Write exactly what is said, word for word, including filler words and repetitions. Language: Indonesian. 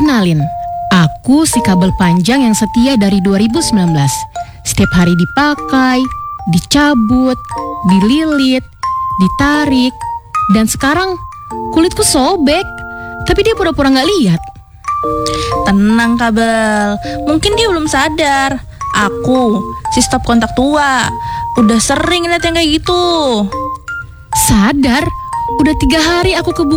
Kenalin, aku si kabel panjang yang setia dari dua ribu sembilan belas. Setiap hari dipakai, dicabut, dililit, ditarik, dan sekarang kulitku sobek. Tapi dia pura-pura gak lihat. Tenang kabel, mungkin dia belum sadar. Aku, si stop kontak tua, udah sering lihat yang kayak gitu. Sadar? Udah tiga hari aku ke